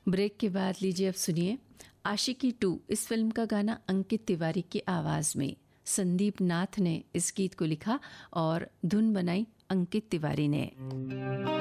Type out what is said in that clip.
Break के बाद लीजिए अब सुनिए आशिकी 2 इस फिल्म का गाना अंकित तिवारी की आवाज़ में। संदीप नाथ ने इस गीत को लिखा और धुन बनाई अंकित तिवारी ने।